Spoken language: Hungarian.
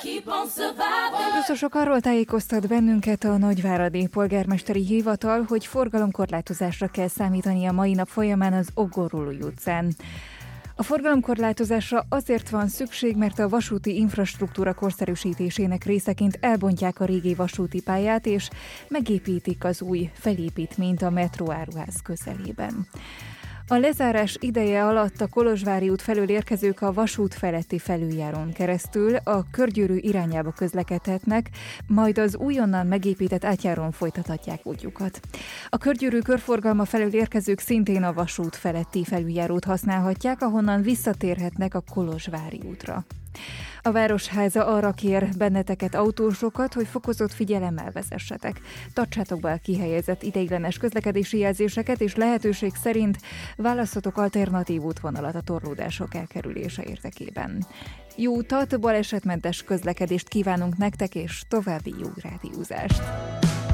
Buszosok arról tájékoztat bennünket a Nagyváradi Polgármesteri Hivatal, hogy forgalomkorlátozásra kell számítani a mai nap folyamán az Ogorului utcán. A forgalomkorlátozásra azért van szükség, mert a vasúti infrastruktúra korszerűsítésének részeként elbontják a régi vasúti pályát, és megépítik az új felépítményt a metróáruház közelében. A lezárás ideje alatt a Kolozsvári út felől érkezők a vasút feletti felüljárón keresztül a Körgyűrű irányába közlekedhetnek, majd az újonnan megépített átjárón folytathatják útjukat. A Körgyűrű körforgalma felől érkezők szintén a vasút feletti felüljárót használhatják, ahonnan visszatérhetnek a Kolozsvári útra. A Városháza arra kér benneteket, autósokat, hogy fokozott figyelemmel vezessetek. Tartsátok be a kihelyezett ideiglenes közlekedési jelzéseket, és lehetőség szerint választhatok alternatív útvonalat a torlódások elkerülése érdekében. Jó utat, balesetmentes közlekedést kívánunk nektek, és további jó rádiózást!